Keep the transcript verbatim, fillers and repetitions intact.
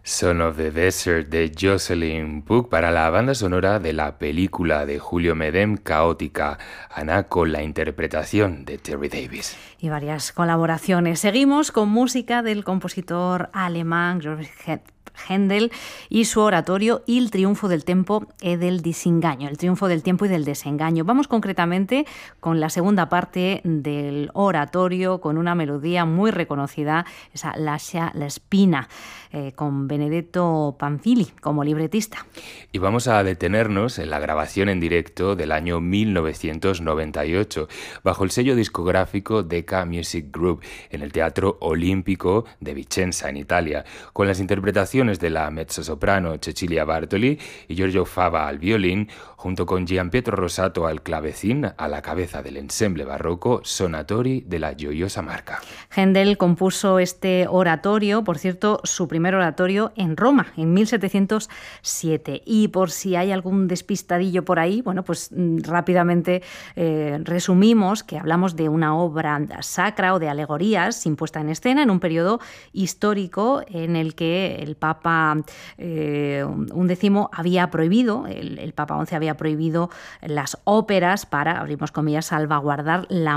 Son of the Desert de Jocelyn Puck para la banda sonora de la película de Julio Medem Caótica, Ana, con la interpretación de Terry Davis. Y varias colaboraciones. Seguimos con música del compositor alemán Georg Händel y su oratorio Il triunfo del tempo e del disengaño, el triunfo del tiempo y del desengaño. Vamos concretamente con la segunda parte del oratorio, con una melodía muy reconocida, esa Lascia la spina, eh, con Benedetto Panfili como libretista. Y vamos a detenernos en la grabación en directo del año mil novecientos noventa y ocho, bajo el sello discográfico Decca Music Group, en el Teatro Olímpico de Vicenza, en Italia, con las interpretaciones de la mezzosoprano Cecilia Bartoli y Giorgio Fava al violín, junto con Gianpietro Rosato al clavecín, a la cabeza del ensemble barroco Sonatori de la Gioiosa Marca. Händel compuso este oratorio, por cierto, su primer oratorio en Roma, en mil setecientos siete. Y por si hay algún despistadillo por ahí, bueno, pues rápidamente eh, resumimos que hablamos de una obra sacra o de alegorías impuesta en escena en un periodo histórico en el que el Papa Papa eh, undécimo había prohibido, el, el Papa once había prohibido las óperas para, abrimos comillas, salvaguardar la